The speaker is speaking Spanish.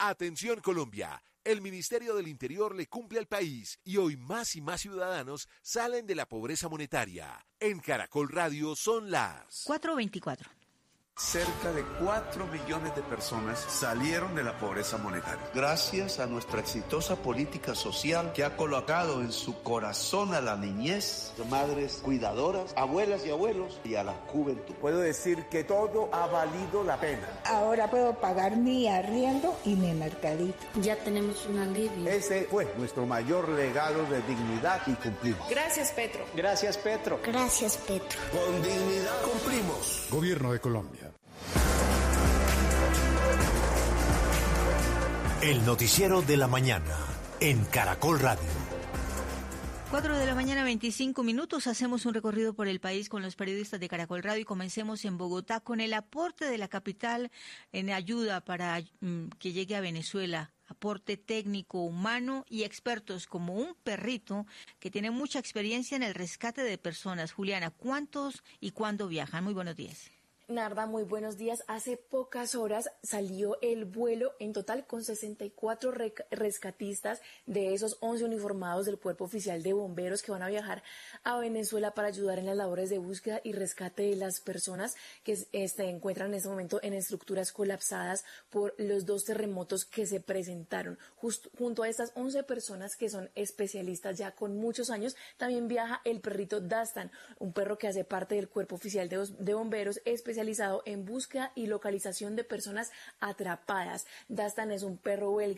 Atención Colombia, el Ministerio del Interior le cumple al país y hoy más y más ciudadanos salen de la pobreza monetaria. En Caracol Radio son las 4:24. Cerca de 4 millones de personas salieron de la pobreza monetaria. Gracias a nuestra exitosa política social que ha colocado en su corazón a la niñez, madres cuidadoras, abuelas y abuelos y a la juventud. Puedo decir que todo ha valido la pena. Ahora puedo pagar mi arriendo y mi mercadito. Ya tenemos un alivio. Ese fue nuestro mayor legado de dignidad y cumplimos. Gracias, Petro. Gracias, Petro. Gracias, Petro. Con dignidad cumplimos. Gobierno de Colombia. El noticiero de la mañana en Caracol Radio. 4:25 a.m. Hacemos un recorrido por el país con los periodistas de Caracol Radio y comencemos en Bogotá con el aporte de la capital en ayuda para que llegue a Venezuela. Aporte técnico, humano y expertos como un perrito que tiene mucha experiencia en el rescate de personas. Juliana, ¿cuántos y cuándo viajan? Muy buenos días. Narda, muy buenos días. Hace pocas horas salió el vuelo en total con 64 rescatistas de esos 11 uniformados del Cuerpo Oficial de Bomberos que van a viajar a Venezuela para ayudar en las labores de búsqueda y rescate de las personas que se encuentran en este momento en estructuras colapsadas por los 2 terremotos que se presentaron. Junto a estas 11 personas que son especialistas ya con muchos años, también viaja el perrito Dastan, un perro que hace parte del Cuerpo Oficial de Bomberos especializado en búsqueda y localización de personas atrapadas. Dastan es un perro belga